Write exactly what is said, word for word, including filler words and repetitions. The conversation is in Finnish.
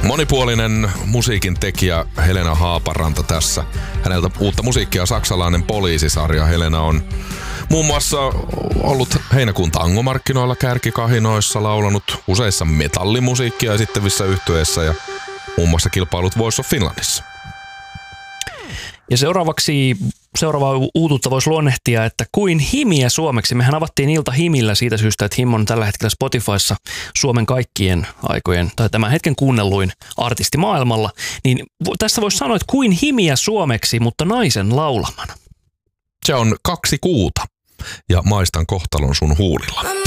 Monipuolinen musiikin tekijä Helena Haaparanta tässä. Häneltä uutta musiikkia saksalainen Poliisisarja. Helena on muun muassa ollut heinäkuun tangomarkkinoilla kärkikahinoissa, laulanut useissa metallimusiikkia esittävissä yhtyeissä ja muun muassa kilpailut Voice of Finlandissa. Ja seuraavaksi seuraavaa uutuutta voisi luonnehtia, että kuin himiä suomeksi. Mehän avattiin ilta himillä siitä syystä, että Him on tällä hetkellä Spotifyssa Suomen kaikkien aikojen tai tämän hetken kuunnelluin artisti maailmalla. Niin tässä voisi sanoa, että kuin himiä suomeksi, mutta naisen laulamana. Se on Kaksi kuuta ja Maistan kohtalon sun huulilla.